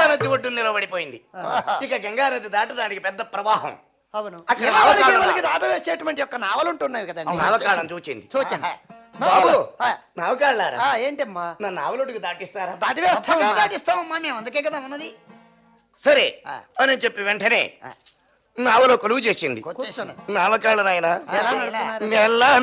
గంగానది ఒడ్డు నిలబడిపోయింది. ఇక గంగానది దాటడానికి పెద్ద ప్రవాహం. అవును. అక్కడ దాట వేసేటువంటి యొక్క నావలు ఉంటున్నాయి కదండి. నావకాళం చూచింది. చూచండి బాబు, నావకాళ్ళారా ఏంటమ్మా? నా నావలొడ్డుకు దాటిస్తారా? దాటి వేస్తాం దాటిస్తామమ్మా, మేము అందుకే కదా ఉన్నది. సరే అని చెప్పి వెంటనే నావలో కొలువు చేసింది. కూర్చోండి. నావకాళ్ళ నాయన ఎలా నడుపుతున్నారు? ఎలా